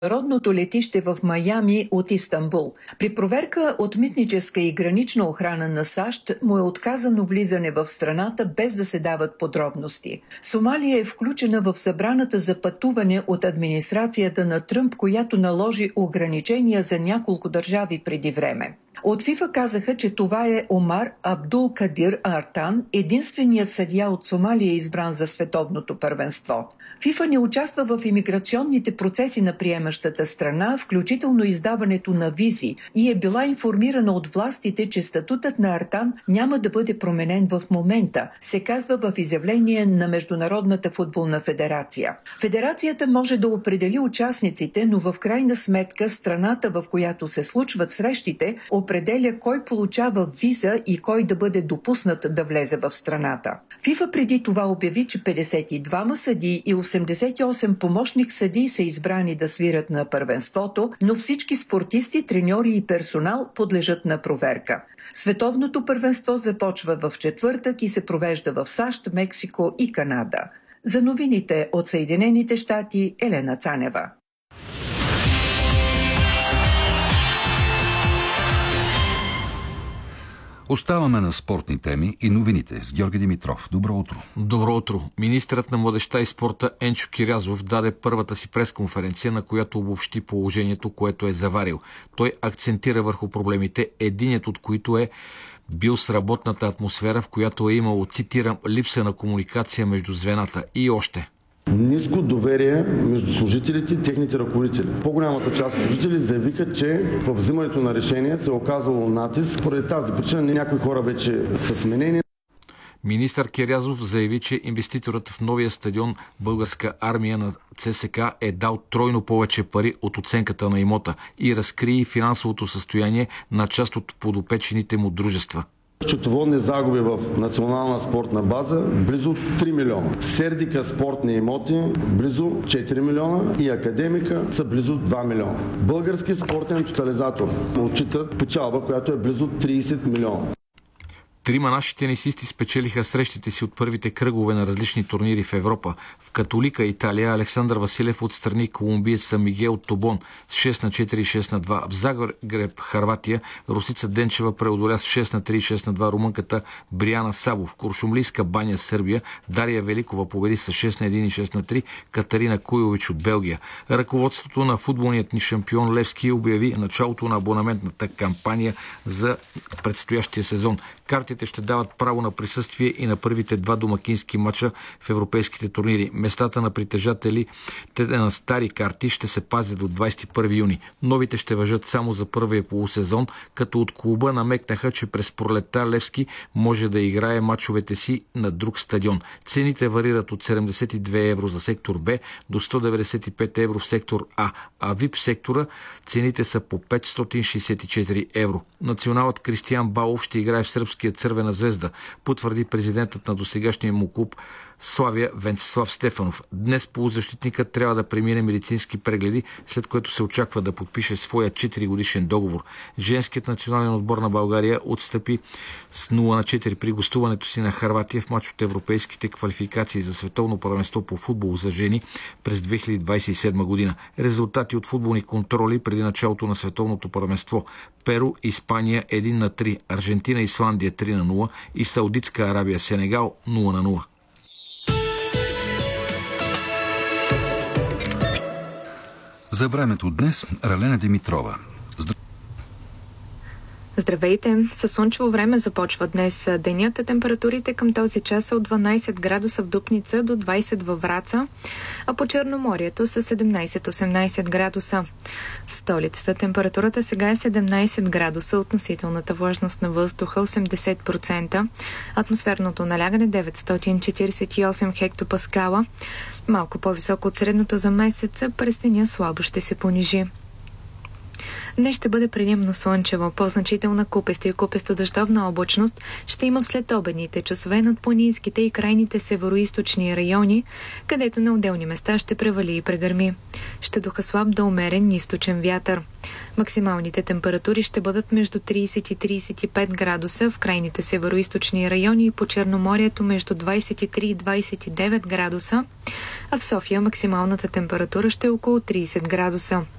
Родното летище в Майами от Истанбул. При проверка от митническа и гранична охрана на САЩ му е отказано влизане в страната без да се дават подробности. Сомалия е включена в забраната за пътуване от администрацията на Тръмп, която наложи ограничения за няколко държави преди време. От ФИФА казаха, че това е Омар Абдул Кадир Артан, единственият съдия от Сомалия, избран за световното първенство. ФИФА не участва в имиграционните процеси на приемащата страна, включително издаването на визи, и е била информирана от властите, че статутът на Артан няма да бъде променен в момента, се казва в изявление на Международната футболна федерация. Федерацията може да определи участниците, но в крайна сметка страната, в която се случват срещите, определя кой получава виза и кой да бъде допуснат да влезе в страната. ФИФА преди това обяви, че 52 съдии и 88 помощник съдии са избрани да свирят на първенството, но всички спортисти, треньори и персонал подлежат на проверка. Световното първенство започва в четвъртък и се провежда в САЩ, Мексико и Канада. За новините от Съединените щати, Елена Цанева. Оставаме на спортни теми и новините с Георги Димитров. Добро утро. Добро утро. Министърът на младежта и спорта Енчо Кирязов даде първата си пресконференция, на която обобщи положението, което е заварил. Той акцентира върху проблемите, единият от които е бил с работната атмосфера, в която е имало, цитирам, липса на комуникация между звената и още. Ниско доверие между служителите и техните ръководители. По-голямата част от служители заявиха, че в взимането на решение се е оказало натиск. Поради тази причина някои хора вече са сменени. Министър Кирязов заяви, че инвеститорът в новия стадион Българска армия на ЦСКА е дал тройно повече пари от оценката на имота и разкри финансовото състояние на част от подопечените му дружества. Счетоводни загуби в национална спортна база близо 3 милиона. Сердика спортни имоти близо 4 милиона и Академика са близо 2 милиона. Български спортен тотализатор отчитат печалба, която е близо 30 милиона. Трима наши тенисисти спечелиха срещите си от първите кръгове на различни турнири в Европа. В Католика, Италия, Александър Василев отстрани колумбиеца Мигел Тобон с 6-4 и 6-2. В Загреб, Хърватия, Русица Денчева преодоля с 6-3 и 6-2 румънката Бриана Сабо. В Куршумлийска баня, Сърбия, Дария Великова победи с 6-1 и 6-3 Катарина Куйович от Белгия. Ръководството на футболният ни шампион Левски обяви началото на абонаментната кампания за предстоящия сезон. Картите ще дават право на присъствие и на първите два домакински мача в европейските турнири. Местата на притежателите на стари карти ще се пазят до 21 юни. Новите ще важат само за първия полусезон, като от клуба намекнаха, че през пролетта Левски може да играе мачовете си на друг стадион. Цените варират от 72 евро за сектор Б до 195 евро в сектор А, а ВИП сектора цените са по 564 евро. Националът Кристиян Балов ще играе в сръбския Цървена звезда, потвърди президентът на досегашния му клуб Славия Венцислав Стефанов. Днес полузащитникът трябва да премине медицински прегледи, след което се очаква да подпише своя 4-годишен договор. Женският национален отбор на България отстъпи с 0-4 при гостуването си на Хърватия в мач от европейските квалификации за световно първенство по футбол за жени през 2027 година. Резултати от футболни контроли преди началото на световното първенство: Перу, Испания 1-3, Аржентина, Исландия 3-0 и Саудитска Арабия, Сенегал 0-0. За времето днес Ралена Димитрова. Здравейте! Със слънчево време започва днес денят. Температурите към този час са от 12 градуса в Дупница до 20 във Враца, а по Черноморието са 17-18 градуса. В столицата температурата сега е 17 градуса, относителната влажност на въздуха 80%, атмосферното налягане 948 хектопаскала, малко по-високо от средното за месеца, през деня слабо ще се понижи. Днес ще бъде предимно слънчево, по-значителна купеста и купесто-дъждовна облачност ще има в следобедните часове над планинските и крайните североизточни райони, където на отделни места ще превали и прегърми. Ще духа слаб до умерен източен вятър. Максималните температури ще бъдат между 30 и 35 градуса в крайните североизточни райони и по Черноморието между 23 и 29 градуса, а в София максималната температура ще е около 30 градуса.